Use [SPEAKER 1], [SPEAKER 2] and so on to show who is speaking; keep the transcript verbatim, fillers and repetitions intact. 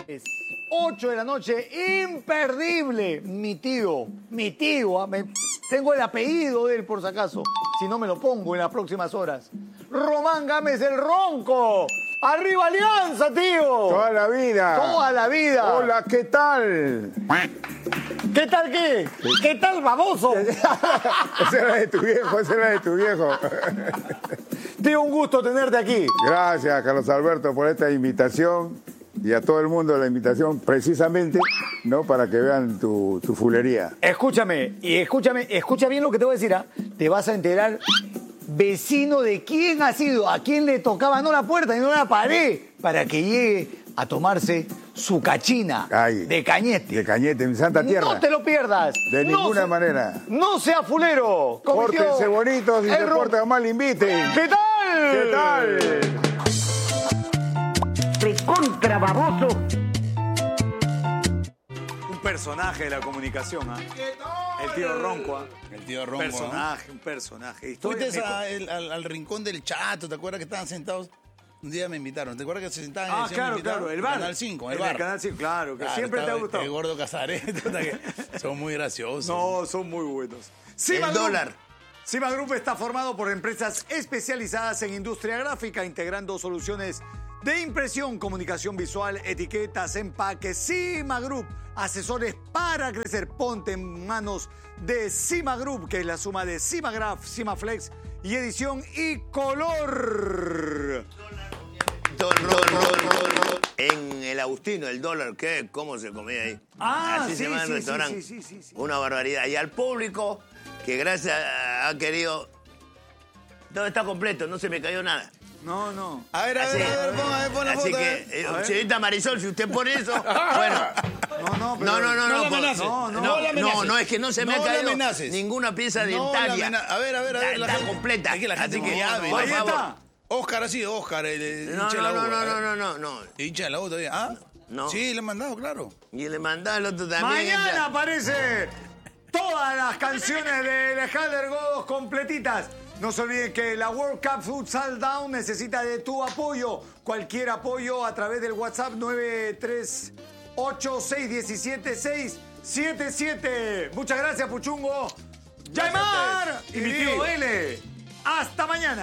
[SPEAKER 1] ocho de la noche, imperdible. Mi tío, mi tío, me, tengo el apellido de él por si acaso, si no me lo pongo en las próximas horas. Román Gámez el Ronco. ¡Arriba Alianza, tío!
[SPEAKER 2] Toda la vida.
[SPEAKER 1] Toda la vida.
[SPEAKER 2] Hola, ¿qué tal?
[SPEAKER 1] ¿Qué tal qué? ¿Qué tal, baboso?
[SPEAKER 2] Esa era de tu viejo, esa era de tu viejo.
[SPEAKER 1] Tío, un gusto tenerte aquí.
[SPEAKER 2] Gracias, Carlos Alberto, por esta invitación y a todo el mundo la invitación precisamente, ¿no? Para que vean tu, tu fulería.
[SPEAKER 1] Escúchame, y escúchame, escucha bien lo que te voy a decir, ¿ah? Te vas a enterar, vecino, de quién ha sido, a quién le tocaba no la puerta y no la pared, para que llegue a tomarse su cachina.
[SPEAKER 2] Ay,
[SPEAKER 1] de Cañete.
[SPEAKER 2] De Cañete, en Santa Tierra.
[SPEAKER 1] No te lo pierdas.
[SPEAKER 2] De
[SPEAKER 1] No
[SPEAKER 2] ninguna
[SPEAKER 1] se-
[SPEAKER 2] manera.
[SPEAKER 1] No sea fulero. Como dijo
[SPEAKER 2] Pórtense bonitos y
[SPEAKER 1] el
[SPEAKER 2] se
[SPEAKER 1] Ron-
[SPEAKER 2] porten mal, inviten.
[SPEAKER 1] ¿Qué tal?
[SPEAKER 2] ¿Qué tal?
[SPEAKER 1] Recontra baboso.
[SPEAKER 3] Un personaje de la comunicación, ¿ah? El tío Ronco, ¿ah?
[SPEAKER 4] El tío
[SPEAKER 3] Un
[SPEAKER 4] Ronco,
[SPEAKER 3] personaje, un personaje. Historia-
[SPEAKER 4] Fuiste
[SPEAKER 3] me-
[SPEAKER 4] a- el- al, al rincón del Chato, ¿te acuerdas que estaban sentados? Un día me invitaron, ¿te acuerdas que se sentaban? y
[SPEAKER 3] Ah,
[SPEAKER 4] decían,
[SPEAKER 3] claro,
[SPEAKER 4] me invitaron?
[SPEAKER 3] claro, el bar.
[SPEAKER 4] Canal cinco, el,
[SPEAKER 3] En
[SPEAKER 4] bar.
[SPEAKER 3] el Canal cinco, claro, que siempre te ha
[SPEAKER 4] estaba
[SPEAKER 3] gustado.
[SPEAKER 4] El gordo Casares, que son muy graciosos.
[SPEAKER 3] No, son muy buenos. Cima
[SPEAKER 5] El
[SPEAKER 3] Group.
[SPEAKER 5] dólar.
[SPEAKER 3] Cima Group está formado por empresas especializadas en industria gráfica, integrando soluciones de impresión, comunicación visual, etiquetas, empaques. Cima Group, asesores para crecer. Ponte en manos de Cima Group, que es la suma de Cimagraph, Cimaflex y edición y color.
[SPEAKER 5] Dólar, dólar, dólar. En el Agustino, el dólar, ¿qué? ¿Cómo se comía ahí?
[SPEAKER 3] Ah,
[SPEAKER 5] Así
[SPEAKER 3] sí,
[SPEAKER 5] se llama el
[SPEAKER 3] sí,
[SPEAKER 5] restaurante.
[SPEAKER 3] sí, sí, sí, sí.
[SPEAKER 5] Una barbaridad. Y al público, que gracias a- ha querido... Todo está completo, no se me cayó nada.
[SPEAKER 3] No, no.
[SPEAKER 4] A ver, a ver,
[SPEAKER 5] Así-
[SPEAKER 4] a ver, pon, a ver, pon la
[SPEAKER 5] Así
[SPEAKER 4] foto. a
[SPEAKER 5] que,
[SPEAKER 4] ver.
[SPEAKER 5] eh,
[SPEAKER 3] A ver.
[SPEAKER 5] señorita Marisol, si usted pone eso, bueno...
[SPEAKER 3] No, no, pero-
[SPEAKER 5] No, no, no,
[SPEAKER 4] No
[SPEAKER 5] no.
[SPEAKER 4] la
[SPEAKER 5] por-
[SPEAKER 4] amenaces.
[SPEAKER 3] no,
[SPEAKER 5] no,
[SPEAKER 4] no la
[SPEAKER 5] no,
[SPEAKER 4] amenaces.
[SPEAKER 5] no, es que no se me
[SPEAKER 4] No
[SPEAKER 5] ha
[SPEAKER 4] la
[SPEAKER 5] caído
[SPEAKER 4] amenaces.
[SPEAKER 5] ninguna pieza
[SPEAKER 4] No la
[SPEAKER 5] dentaria.
[SPEAKER 4] amena- a ver, a ver, a ver.
[SPEAKER 5] Está,
[SPEAKER 4] la
[SPEAKER 5] está
[SPEAKER 4] gente-
[SPEAKER 5] completa.
[SPEAKER 4] Es que la gente
[SPEAKER 5] Así que,
[SPEAKER 4] confiable.
[SPEAKER 5] por
[SPEAKER 3] Ahí
[SPEAKER 5] favor.
[SPEAKER 3] está.
[SPEAKER 4] Oscar ha sido Oscar, el, el
[SPEAKER 5] No,
[SPEAKER 4] hincha de
[SPEAKER 5] no,
[SPEAKER 4] la U.
[SPEAKER 5] no, no,
[SPEAKER 4] a ver.
[SPEAKER 5] no, no, no, no.
[SPEAKER 4] El hincha de la U todavía. ¿Ah?
[SPEAKER 5] No.
[SPEAKER 4] Sí, le han mandado, claro.
[SPEAKER 5] Y le mandaba el otro también.
[SPEAKER 3] Mañana
[SPEAKER 5] entra.
[SPEAKER 3] aparece todas las canciones de Alejandro Godos completitas. No se olviden que la World Cup Futsal Down necesita de tu apoyo. Cualquier apoyo a través del WhatsApp nueve tres ocho seis uno siete seis siete siete. Muchas gracias, Puchungo. Yaimar y mi tío L. Hasta mañana.